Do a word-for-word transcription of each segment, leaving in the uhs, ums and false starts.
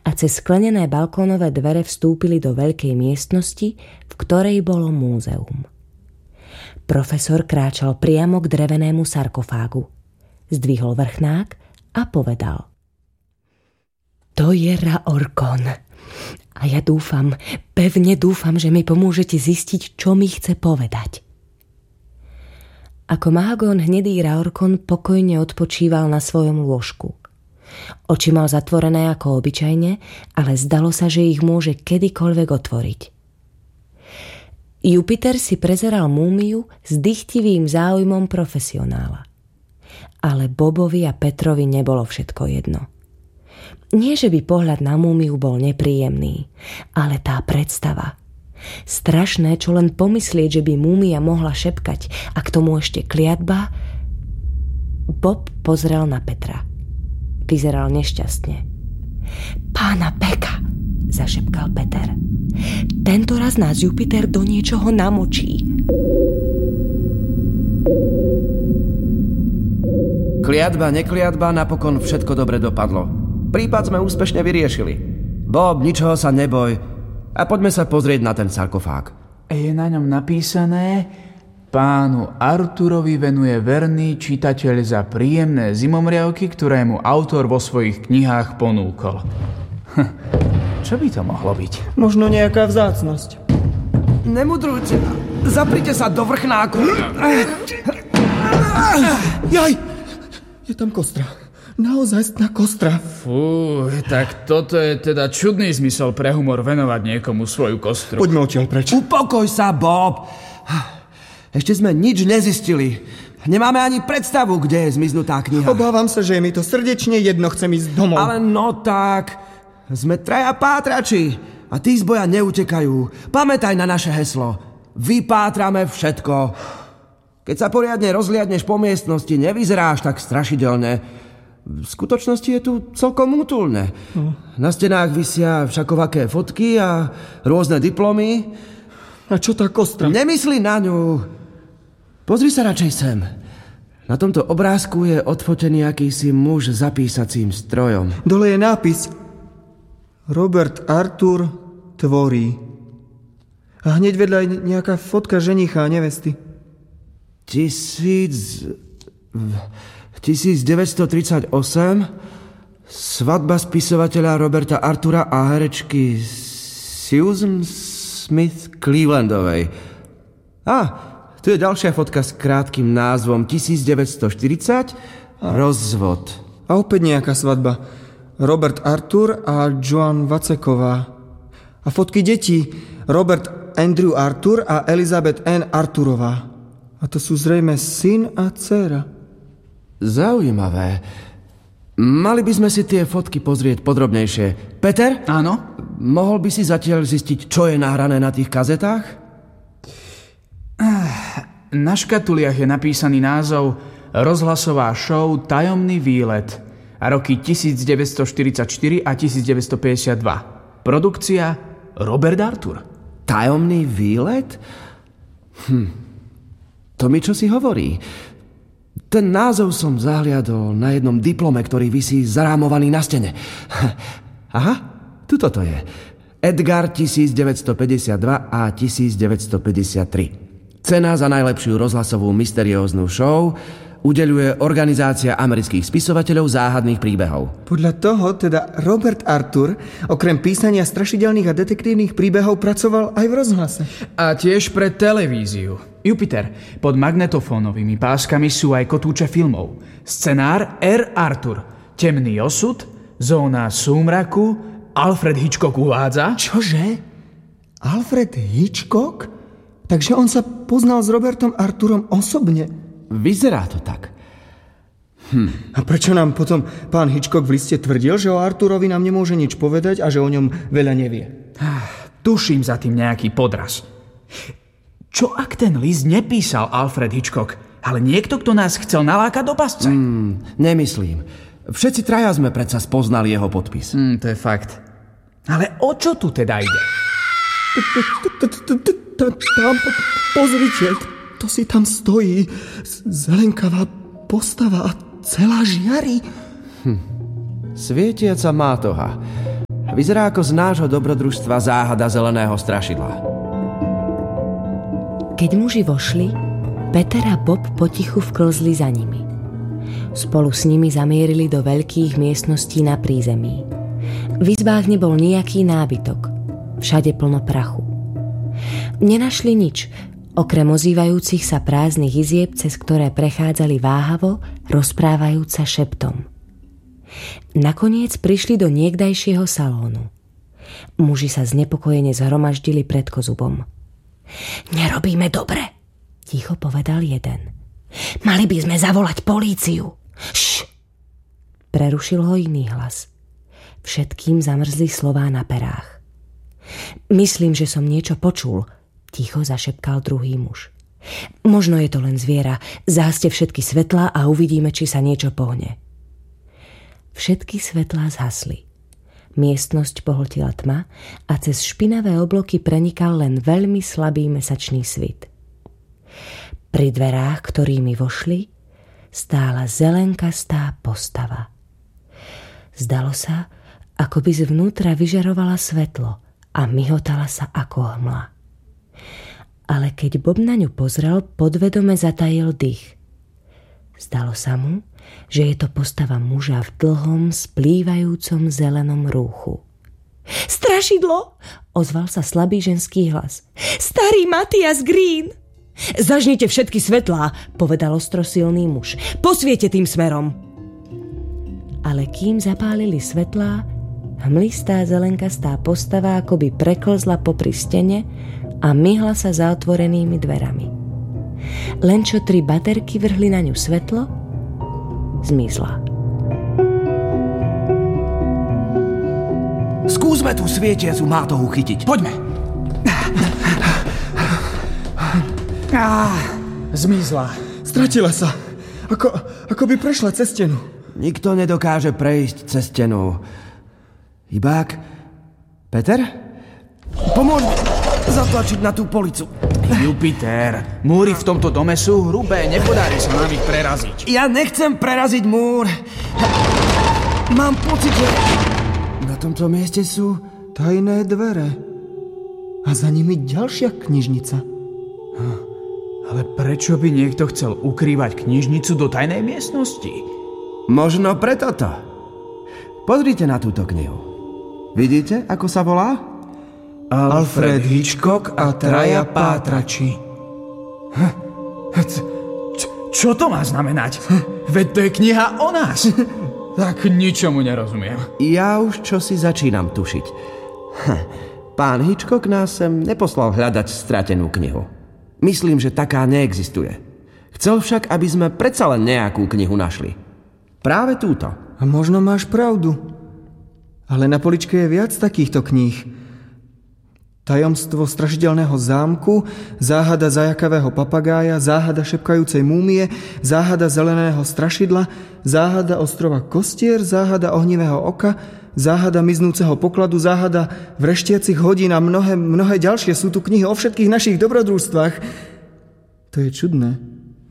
a cez sklenené balkónové dvere vstúpili do veľkej miestnosti, v ktorej bolo múzeum. Profesor kráčal priamo k drevenému sarkofágu. Zdvihol vrchnák a povedal: To je Raorkon. A ja dúfam, pevne dúfam, že mi pomôžete zistiť, čo mi chce povedať. Ako mágon hnedý Raorkon pokojne odpočíval na svojom lôžku. Oči mal zatvorené ako obyčajne, ale zdalo sa, že ich môže kedykoľvek otvoriť. Jupiter si prezeral múmiu s dychtivým záujmom profesionála. Ale Bobovi a Petrovi nebolo všetko jedno. Nie, že by pohľad na múmiu bol nepríjemný, ale tá predstava. Strašné, čo len pomyslieť, že by múmia mohla šepkať a k tomu ešte kliatba. Bob pozrel na Petra. Vyzeral nešťastne. Pána Beka, zašepkal Peter. Tento raz nás Jupiter do niečoho namočí. Kliatba, nekliatba, napokon všetko dobre dopadlo. Prípad sme úspešne vyriešili. Bob, ničoho sa neboj. A poďme sa pozrieť na ten sarkofág. Je na ňom napísané: Pánu Arturovi venuje verný čitateľ za príjemné zimomriavky, ktoré mu autor vo svojich knihách ponúkol. Hm, čo by to mohlo byť? Možno nejaká vzácnosť. Nemudrujte. Zaprite sa do vrchnáku. Jaj! Je tam kostra. Naozajstná kostra. Fú, tak toto je teda čudný zmysel pre humor venovať niekomu svoju kostru. Poďme odtiaľ preč. Upokoj sa, Bob. Ešte sme nič nezistili. Nemáme ani predstavu, kde je zmiznutá kniha. Obávam sa, že je mi to srdečne jedno, chcem ísť domov. Ale no tak, sme traja pátrači a tí z boja neutekajú. Pamätaj na naše heslo. Vypátrame všetko. Keď sa poriadne rozliadneš po miestnosti, nevyzeráš tak strašidelne. V skutočnosti je tu celkom útulné. Hm. Na stenách visia všakovaké fotky a rôzne diplomy. A čo tá kostra? Nemysli na ňu. Pozri sa radšej sem. Na tomto obrázku je odfotený akýsi muž za písacím strojom. Dole je nápis: Robert Artur tvorí. A hneď vedľa je nejaká fotka ženicha a nevesty. Tisíc... tisícdeväťstotridsaťosem. Svadba spisovateľa Roberta Artura a herečky Susan Smith Clevelandovej. A, tu je ďalšia fotka s krátkym názvom tisícdeväťstoštyridsať. Rozvod. A opäť nejaká svadba. Robert Artur a Joan Vaceková. A fotky detí. Robert Andrew Artur a Elizabeth Ann Arturová. A to sú zrejme syn a dcéra. Zaujímavé. Mali by sme si tie fotky pozrieť podrobnejšie. Peter? Áno? Mohol by si zatiaľ zistiť, čo je nahrané na tých kazetách? Na škatuliach je napísaný názov Rozhlasová show Tajomný výlet a roky tisícdeväťstoštyridsaťštyri a tisícdeväťstopäťdesiatdva. Produkcia Robert Artur. Tajomný výlet? Hm. To mi čo si hovorí. Ten názov som zahliadol na jednom diplome, ktorý visí zarámovaný na stene. Aha, tuto to je. Edgar tisícdeväťstopäťdesiatdva a tisícdeväťstopäťdesiattri. Cena za najlepšiu rozhlasovú mysterióznu show udeľuje Organizácia amerických spisovateľov záhadných príbehov. Podľa toho teda Robert Artur okrem písania strašidelných a detektívnych príbehov pracoval aj v rozhlase. A tiež pre televíziu. Jupiter, pod magnetofónovými páskami sú aj kotúče filmov. Scenár R. Artur, Temný osud, Zóna súmraku, Alfred Hitchcock uvádza... Čože? Alfred Hitchcock? Takže on sa poznal s Robertom Arturom osobne? Vyzerá to tak. Hm. A prečo nám potom pán Hitchcock v liste tvrdil, že o Arturovi nám nemôže nič povedať a že o ňom veľa nevie? Tuším za tým nejaký podraz. Čo ak ten list nepísal Alfred Hitchcock, ale niekto, kto nás chcel nalákať do pasce? Hmm, nemyslím. Všetci traja sme predsa spoznali jeho podpis. Hmm, to je fakt. Ale o čo tu teda ide? Tam, pozrite, to si tam stojí. Zelenkavá postava a celá žiari. Hm. Svietiaca mátoha. Vyzerá ako z nášho dobrodružstva Záhada zeleného strašidla. Keď muži vošli, Peter a Bob potichu vklzli za nimi. Spolu s nimi zamierili do veľkých miestností na prízemí. V izbách nebol nejaký nábytok. Všade plno prachu. Nenašli nič, okrem ozývajúcich sa prázdnych izieb, cez ktoré prechádzali váhavo, rozprávajúc sa šeptom. Nakoniec prišli do niekdajšieho salónu. Muži sa znepokojene zhromaždili pred kozubom. Nerobíme dobre, ticho povedal jeden. Mali by sme zavolať políciu. Šš! Prerušil ho iný hlas. Všetkým zamrzli slová na perách. Myslím, že som niečo počul, ticho zašepkal druhý muž. Možno je to len zviera. Zháste všetky svetlá a uvidíme, či sa niečo pohne. Všetky svetlá zhasli. Miestnosť pohltila tma a cez špinavé obloky prenikal len veľmi slabý mesačný svit. Pri dverách, ktorými vošli, stála zelenkastá postava. Zdalo sa, ako by zvnútra vyžarovala svetlo a myhotala sa ako hmla. Ale keď Bob na ňu pozrel, podvedome zatajil dých. Zdalo sa mu, že je to postava muža v dlhom, splývajúcom zelenom rúchu. Strašidlo! Ozval sa slabý ženský hlas. Starý Matias Green! Zažnite všetky svetlá, povedal ostrosilný muž. Posviete tým smerom. Ale kým zapálili svetlá, hmlistá zelenkastá postava akoby preklzla popri stene a myhla sa za otvorenými dverami. Len čo tri baterky vrhli na ňu svetlo, zmizla. Skúsme tú svietiacu mátohu chytiť. Poďme. Á, zmizla. Stratila sa. Ako, ako by prešla cez stenu. Nikto nedokáže prejsť cez stenu. Ibák? Peter? Pomôž mi zatlačiť na tú policu. Jupiter, múry v tomto dome sú hrubé, nepodarí sa nám ich preraziť. Ja nechcem preraziť múr. Mám pocit, že na tomto mieste sú tajné dvere. A za nimi ďalšia knižnica. Ale prečo by niekto chcel ukrývať knižnicu do tajnej miestnosti? Možno preto to. Pozrite na túto knihu. Vidíte, ako sa volá? Alfred Hitchcock a traja pátrači. Čo to má znamenať? Veď to je kniha o nás. Tak ničomu nerozumiem. Ja už čosi začínam tušiť. Pán Hitchcock nás sem neposlal hľadať stratenú knihu. Myslím, že taká neexistuje. Chcel však, aby sme predsa len nejakú knihu našli. Práve túto. A možno máš pravdu. Ale na poličke je viac takýchto kníh. Tajomstvo strašidelného zámku, záhada zajakavého papagája, záhada šepkajúcej múmie, záhada zeleného strašidla, záhada ostrova Kostier, záhada ohnivého oka, záhada miznúceho pokladu, záhada vreštiacich hodín a mnohé, mnohé ďalšie. Sú tu knihy o všetkých našich dobrodružstvách. To je čudné.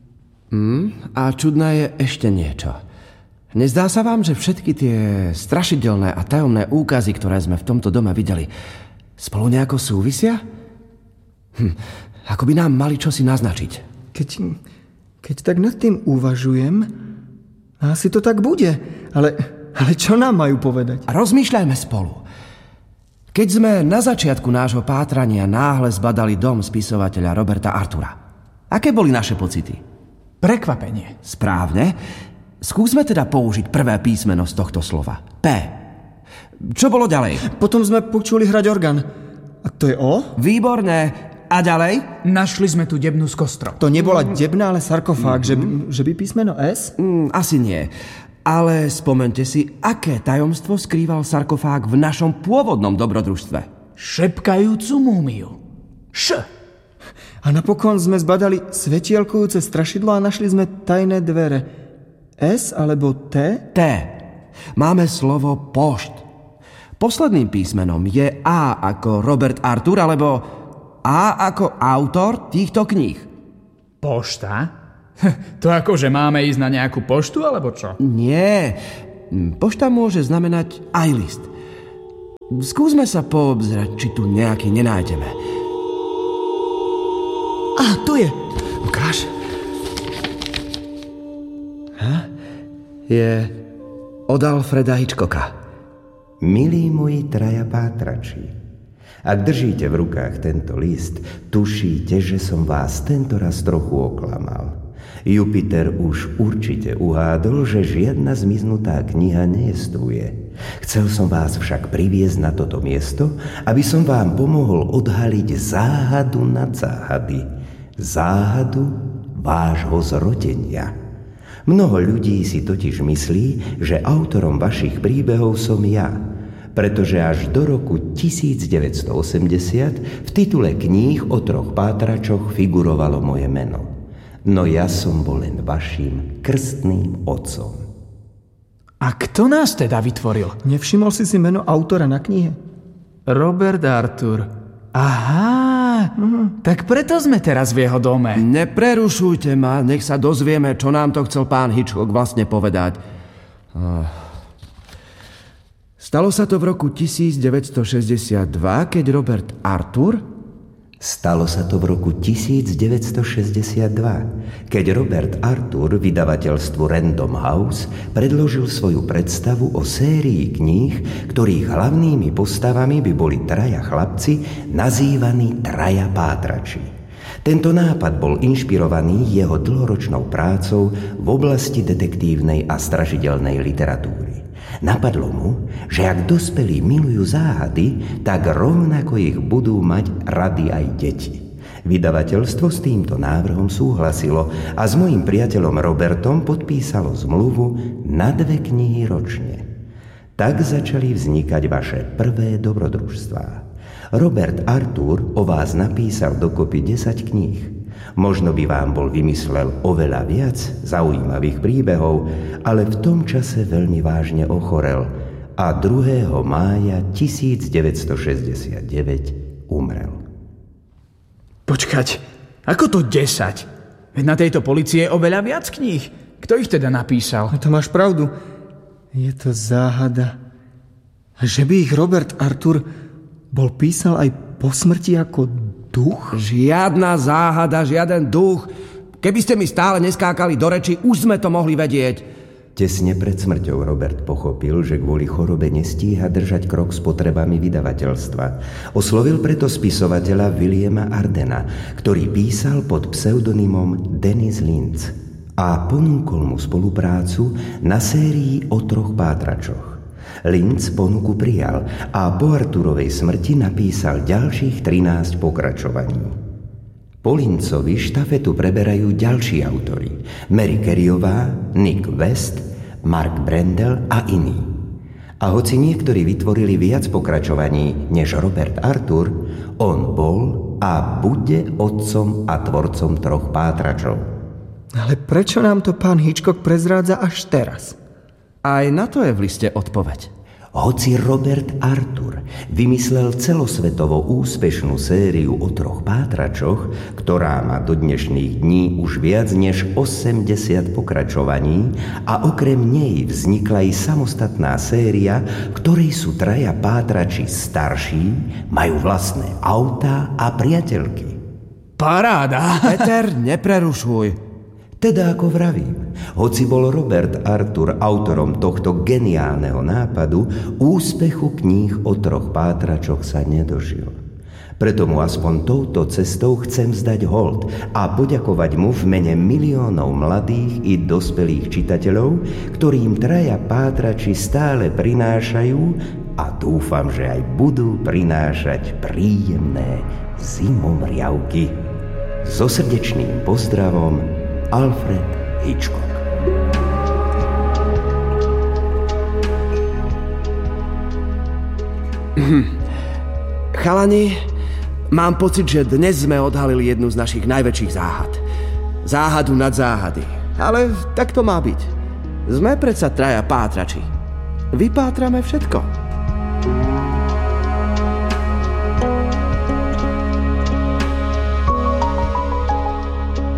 Mm, a čudné je ešte niečo. Nezdá sa vám, že všetky tie strašidelné a tajomné úkazy, ktoré sme v tomto dome videli, spolu nejako súvisia? Hm, ako by nám mali čosi naznačiť. Keď, keď tak nad tým uvažujem, asi to tak bude. Ale, ale čo nám majú povedať? Rozmýšľajme spolu. Keď sme na začiatku nášho pátrania náhle zbadali dom spisovateľa Roberta Artura, aké boli naše pocity? Prekvapenie. Správne. Skúsme teda použiť prvé písmeno z tohto slova. P. Čo bolo ďalej? Potom sme počuli hrať orgán. A to je O? Výborné. A ďalej? Našli sme tu debnu z kostrov. To nebola debna, ale sarkofág. Mm-hmm. Že, by, že by písmeno S? Mm, asi nie. Ale spomente si, aké tajomstvo skrýval sarkofág v našom pôvodnom dobrodružstve. Šepkajúcu múmiu. Š. A napokon sme zbadali svetielkujúce strašidlo a našli sme tajné dvere. S alebo T? T. Máme slovo pošt. Posledným písmenom je A ako Robert Artur, alebo A ako autor týchto kníh. Pošta? To ako, že máme ísť na nejakú poštu, alebo čo? Nie. Pošta môže znamenať aj list. Skúsme sa poobzrať, či tu nejaký nenájdeme. Á, tu je. Ukáž. Ha? Je od Alfreda Hitchcocka. Milí moji traja pátrači, ak držíte v rukách tento list, tušíte, že som vás tentoraz trochu oklamal. Jupiter už určite uhádol, že žiadna zmiznutá kniha nejestvuje. Chcel som vás však priviesť na toto miesto, aby som vám pomohol odhaliť záhadu nad záhady. Záhadu vášho zrodenia. Mnoho ľudí si totiž myslí, že autorom vašich príbehov som ja, pretože až do roku devätnásťstoosemdesiat v titule kníh o troch pátračoch figurovalo moje meno. No ja som bol len vašim krstným otcom. A kto nás teda vytvoril? Nevšimol si si meno autora na knihe? Robert Arthur. Aha, mm. tak preto sme teraz v jeho dome. Neprerušujte ma, nech sa dozvieme, čo nám to chcel pán Hitchcock vlastne povedať. Stalo sa to v roku devätnásťstošesťdesiatdva, keď Robert Arthur... Stalo sa to v roku devätnásťstošesťdesiatdva, keď Robert Arthur vydavateľstvu Random House predložil svoju predstavu o sérii kníh, ktorých hlavnými postavami by boli traja chlapci nazývaní traja pátrači. Tento nápad bol inšpirovaný jeho dlhoročnou prácou v oblasti detektívnej a strašidelnej literatúry. Napadlo mu, že ak dospelí milujú záhady, tak rovnako ich budú mať rady aj deti. Vydavateľstvo s týmto návrhom súhlasilo a s mojím priateľom Robertom podpísalo zmluvu na dve knihy ročne. Tak začali vznikať vaše prvé dobrodružstvá. Robert Arthur o vás napísal dokopy desať kníh. Možno by vám bol vymyslel oveľa viac zaujímavých príbehov, ale v tom čase veľmi vážne ochorel a druhého mája devätnásťstošesťdesiatdeväť umrel. Počkať, ako to desať? Veď na tejto polícii je oveľa viac kníh. Kto ich teda napísal? No to máš pravdu. Je to záhada. Že by ich Robert Arthur bol písal aj po smrti ako duch? Žiadna záhada, žiaden duch. Keby ste mi stále neskákali do reči, už sme to mohli vedieť. Tesne pred smrťou Robert pochopil, že kvôli chorobe nestíha držať krok s potrebami vydavateľstva. Oslovil preto spisovateľa Williama Ardena, ktorý písal pod pseudonymom Dennis Lynch a ponúkol mu spoluprácu na sérii o troch pátračoch. Lynch ponuku prijal a po Arthurovej smrti napísal ďalších trinásť pokračovaní. Po Lynchovi štafetu preberajú ďalší autori. Mary Careyová, Nick West, Mark Brendel a iní. A hoci niektorí vytvorili viac pokračovaní než Robert Arthur, on bol a bude otcom a tvorcom troch pátračov. Ale prečo nám to pán Hitchcock prezrádza až teraz? Aj na to je v liste odpoveď. Hoci Robert Arthur vymyslel celosvetovo úspešnú sériu o troch pátračoch, ktorá má do dnešných dní už viac než osemdesiat pokračovaní a okrem nej vznikla i samostatná séria, ktorej sú traja pátrači starší, majú vlastné autá a priateľky. Paráda! Peter, neprerušuj. Teda ako vravím, hoci bol Robert Arthur autorom tohto geniálneho nápadu, úspechu kníh o troch pátračoch sa nedožil. Preto mu aspoň touto cestou chcem zdať hold a poďakovať mu v mene miliónov mladých i dospelých čitateľov, ktorým traja pátrači stále prinášajú a dúfam, že aj budú prinášať príjemné zimomriavky. So srdečným pozdravom, Alfred Hitchcock. Chalani, mám pocit, že dnes sme odhalili jednu z našich najväčších záhad. Záhadu nad záhady. Ale tak to má byť. Sme predsa traja pátrači. Vypátrame všetko.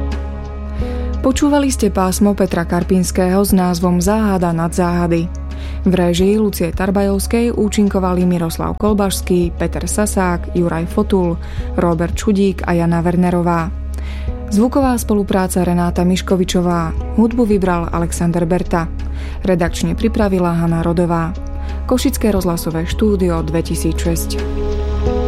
Počúvali ste pásmo Petra Karpinského s názvom Záhada nad záhady. V réžii Lucie Tarbajovskej účinkovali Miroslav Kolbašský, Peter Sasák, Juraj Fotul, Robert Čudík a Jana Wernerová. Zvuková spolupráca Renáta Miškovičová, hudbu vybral Alexander Berta. Redakčne pripravila Hana Rodová. Košické rozhlasové štúdio dvetisícšesť.